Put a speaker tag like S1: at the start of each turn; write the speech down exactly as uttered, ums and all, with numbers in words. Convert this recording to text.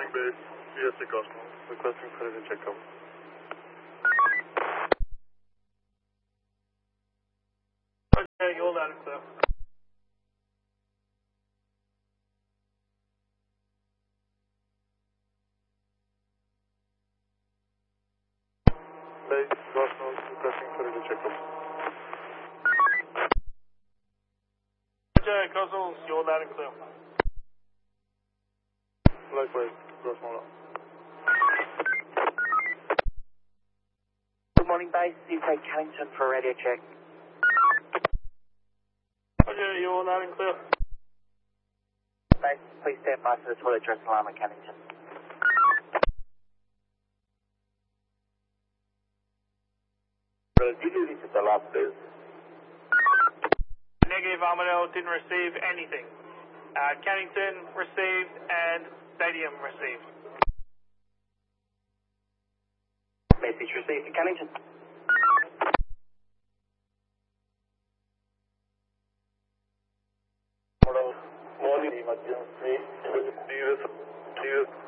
S1: base, C S A Cosmos, requesting for a checkup. Okay, you're loud and clear. Base, Cosmos, requesting for a checkup. Okay, Cosmos, you're loud and clear. Likewise, Cosmos.
S2: Good morning, base. You take Cannington for a radio check.
S1: Okay, you're loud and clear.
S2: Base, please stand by for the toilet dress alarm at Cannington.
S3: Did you reach the last base?
S1: Negative, Armadale didn't receive anything. Uh, Cannington received and Stadium received.
S2: Message received to Cannington.
S3: Morning, emergency.